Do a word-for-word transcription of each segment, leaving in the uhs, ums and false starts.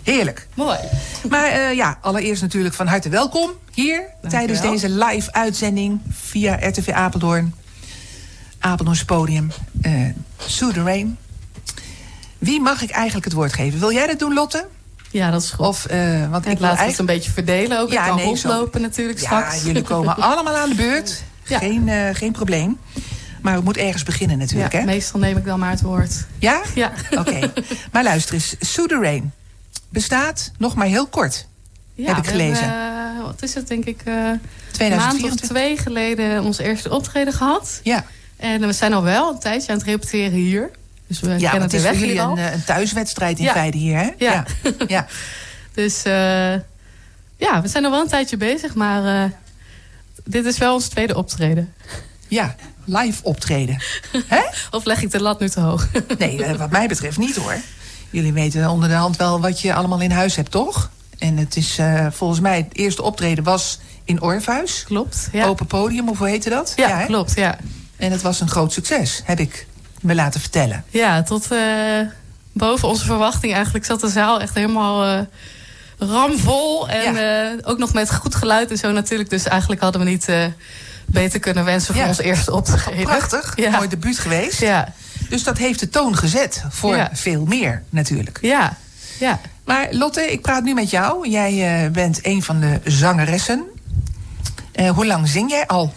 Heerlijk. Mooi. Maar uh, ja, allereerst natuurlijk van harte welkom hier. Dank tijdens deze live uitzending via R T V Apeldoorn. Apeldoorns podium. Uh, Sue the Rain. Wie mag ik eigenlijk het woord geven? Wil jij dat doen, Lotte? Ja, dat is goed. Of, uh, want ik ik laat eigenlijk... het een beetje verdelen ook. Ja, ik kan nee, rondlopen zo... natuurlijk ja, straks. Ja, jullie komen allemaal aan de beurt. Ja. Geen, uh, geen probleem. Maar het moet ergens beginnen natuurlijk, ja, hè? Meestal neem ik dan maar het woord. Ja? Ja. Oké. Okay. Maar luister eens. Sue the Rain bestaat nog maar heel kort. Ja, heb ik gelezen. Hebben, uh, wat is het, denk ik... Uh, een maand of twee geleden ons eerste optreden gehad. Ja. En we zijn al wel een tijdje aan het repeteren hier. Dus we ja, kennen het is de weg voor jullie hier al. Een, een thuiswedstrijd in ja. feite hier, hè? Ja. ja. ja. Dus uh, ja, we zijn al wel een tijdje bezig, maar uh, dit is wel ons tweede optreden. Ja, live optreden. Hè? Of leg ik de lat nu te hoog? Nee, wat mij betreft niet hoor. Jullie weten onder de hand wel wat je allemaal in huis hebt, toch? En het is uh, volgens mij het eerste optreden was in Orpheus. Klopt, ja. Open podium, of hoe heette dat? Ja, ja klopt, ja. En het was een groot succes, heb ik me laten vertellen. Ja, tot uh, boven onze verwachting eigenlijk zat de zaal echt helemaal uh, ramvol. En ja. uh, ook nog met goed geluid en zo natuurlijk. Dus eigenlijk hadden we niet uh, beter kunnen wensen voor ja. ons eerste optreden. Prachtig, ja. mooi debuut geweest. Ja. Dus dat heeft de toon gezet voor ja. veel meer natuurlijk. Ja, ja. Maar Lotte, ik praat nu met jou. Jij uh, bent een van de zangeressen. Uh, hoe lang zing jij al?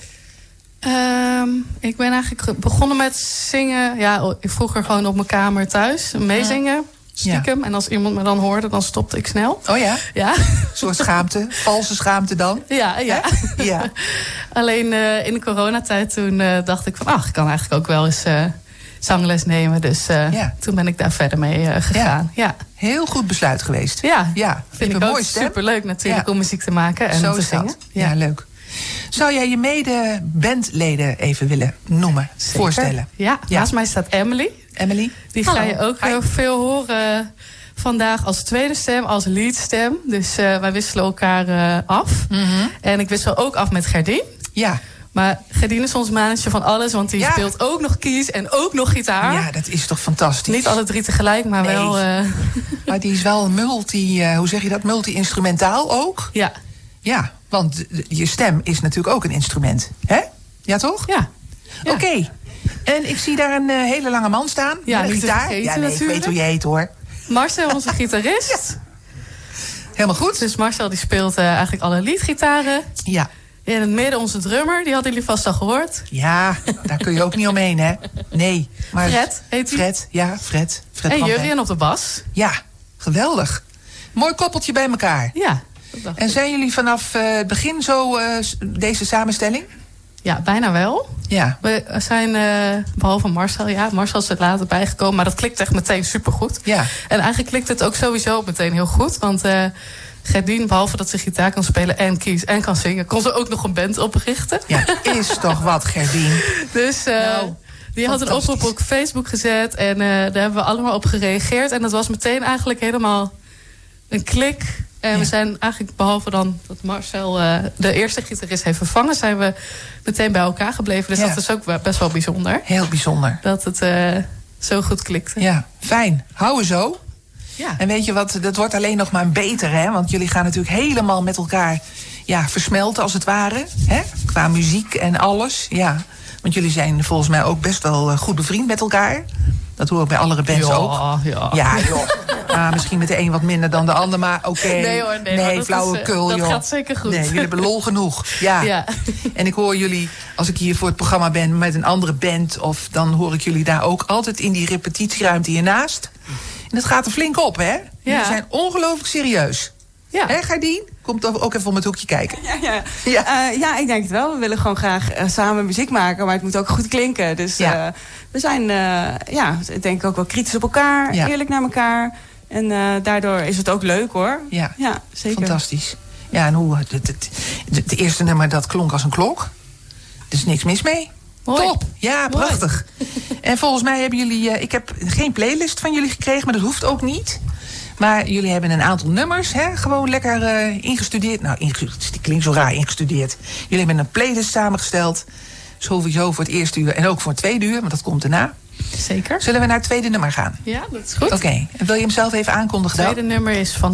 Um, ik ben eigenlijk begonnen met zingen. Ja, vroeger gewoon op mijn kamer thuis. Meezingen, stiekem. Ja. En als iemand me dan hoorde, dan stopte ik snel. Oh ja? Ja. Een soort schaamte, valse schaamte dan? Ja, ja. ja. Alleen uh, in de coronatijd toen uh, dacht ik van... ach, ik kan eigenlijk ook wel eens uh, zangles nemen. Dus uh, ja. toen ben ik daar verder mee uh, gegaan. Ja. ja. Heel goed besluit geweest. Ja, ja. vind ik ook superleuk natuurlijk ja. om muziek te maken en Zo te zingen. Dat. Ja. ja, leuk. Zou jij je mede-bandleden even willen noemen, Zeker. voorstellen? Ja, ja, naast mij staat Emily. Emily. Die Hallo. ga je ook heel veel horen vandaag als tweede stem, als leadstem. Dus uh, wij wisselen elkaar uh, af. Mm-hmm. En ik wissel ook af met Gerdien. Ja. Maar Gerdien is ons manager van alles, want die ja. speelt ook nog keys en ook nog gitaar. Ja, dat is toch fantastisch. Niet alle drie tegelijk, maar nee. wel... Uh... Maar die is wel multi, uh, hoe zeg je dat, multi-instrumentaal ook? Ja. Ja, want je stem is natuurlijk ook een instrument. Hè? Ja, toch? Ja. ja. Oké. Okay. En ik zie daar een uh, hele lange man staan. Ja, met een gitaar. Vergeten, ja, nee, natuurlijk. ik weet hoe je heet, hoor. Marcel, onze gitarist. Ja. Helemaal goed. Dus Marcel die speelt uh, eigenlijk alle leadgitaren. Ja. In het midden onze drummer, die hadden jullie vast al gehoord. Ja, daar kun je ook niet omheen, hè? Nee. Maar Fred heet hij. Fred, ja, Fred. Fred en Jurien op de bas. Ja, geweldig. Mooi koppeltje bij elkaar. Ja. En zijn jullie vanaf uh, het begin zo uh, deze samenstelling? Ja, bijna wel. Ja. We zijn, uh, behalve Marcel, ja, Marcel is er later bijgekomen, maar dat klikt echt meteen supergoed. Ja. En eigenlijk klikt het ook sowieso meteen heel goed, want uh, Gerdien, behalve dat ze gitaar kan spelen en keys en kan zingen, kon ze ook nog een band oprichten. Ja, is toch wat, Gerdien. Dus uh, nou, die had een oproep op Facebook gezet en uh, daar hebben we allemaal op gereageerd. En dat was meteen eigenlijk helemaal een klik. En ja. we zijn eigenlijk, behalve dan dat Marcel uh, de eerste gitarist heeft vervangen, zijn we meteen bij elkaar gebleven. Dus ja. dat is ook best wel bijzonder. Heel bijzonder. Dat het uh, zo goed klikte. Ja, fijn. Houden zo. Ja. En weet je wat, dat wordt alleen nog maar beter, hè? Want jullie gaan natuurlijk helemaal met elkaar ja, versmelten, als het ware. Hè? Qua muziek en alles, ja. Want jullie zijn volgens mij ook best wel goed bevriend met elkaar. Dat hoor ik bij andere bands ja, ook. Ja, ja joh. Ah, misschien met de een wat minder dan de ander, maar oké. Okay. Nee hoor, nee, nee hoor, flauwekul, dat joh. Dat gaat zeker goed. Nee, jullie hebben lol genoeg. Ja. ja. En ik hoor jullie, als ik hier voor het programma ben met een andere band, of dan hoor ik jullie daar ook altijd in die repetitieruimte hiernaast. En dat gaat er flink op, hè? Jullie ja. zijn ongelooflijk serieus. Ja. Hè, Gerdien? Komt ook even om het hoekje kijken. Ja, ja. Ja. Uh, ja, ik denk het wel. We willen gewoon graag uh, samen muziek maken, maar het moet ook goed klinken. Dus ja. uh, we zijn, uh, ja, ik denk ook wel kritisch op elkaar, ja. eerlijk naar elkaar. En uh, daardoor is het ook leuk, hoor. Ja, ja zeker. Fantastisch. Ja, en hoe, het, het, het, het eerste nummer, dat klonk als een klok. Er is niks mis mee. Mooi. Top. Ja, prachtig. Mooi. En volgens mij hebben jullie, uh, ik heb geen playlist van jullie gekregen, maar dat hoeft ook niet. Maar jullie hebben een aantal nummers, hè, gewoon lekker uh, ingestudeerd. Nou, ingestudeerd, die klinkt zo raar, ingestudeerd. Jullie hebben een playlist samengesteld. Sowieso voor het eerste uur en ook voor het tweede uur, want dat komt daarna. Zeker. Zullen we naar het tweede nummer gaan? Ja, dat is goed. Oké, okay. En wil je hem zelf even aankondigen dan? Het tweede nummer is van